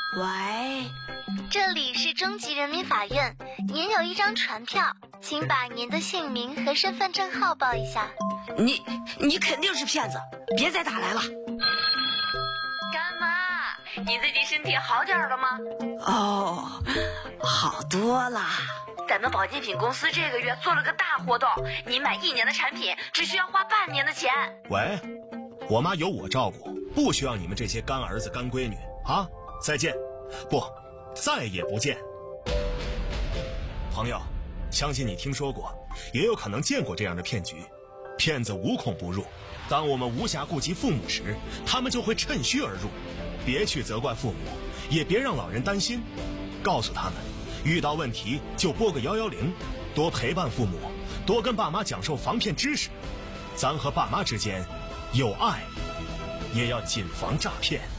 喂， 这里是中级人民法院，您有一张传票，请把您的姓名和身份证号报一下。 你肯定是骗子，别再打来了。 干妈，你最近身体好点了吗？ 哦，好多了。 咱们保健品公司这个月做了个大活动，你买1年的产品只需要花半年的钱。 喂，我妈有我照顾，不需要你们这些干儿子干闺女啊！再见，不，再也不见。朋友，相信你听说过，也有可能见过这样的骗局。骗子无孔不入，当我们无暇顾及父母时，他们就会趁虚而入。别去责怪父母，也别让老人担心，告诉他们，遇到问题就拨个110，多陪伴父母，多跟爸妈讲授防骗知识。咱和爸妈之间有爱，也要谨防诈骗。